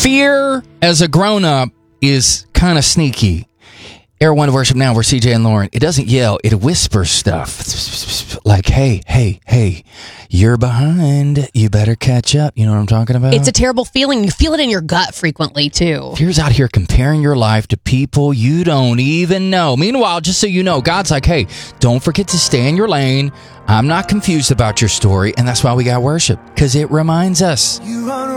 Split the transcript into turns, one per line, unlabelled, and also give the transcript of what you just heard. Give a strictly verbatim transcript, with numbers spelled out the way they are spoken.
Fear as a grown-up is kind of sneaky. Air One Worship Now, we're C J and Lauren. It doesn't yell, it whispers stuff. Like, hey, hey, hey, you're behind. You better catch up. You know what I'm talking about?
It's a terrible feeling. You feel it in your gut frequently, too.
Fear's out here comparing your life to people you don't even know. Meanwhile, just so you know, God's like, hey, don't forget to stay in your lane. I'm not confused about your story, and that's why we got worship, because it reminds us.
You are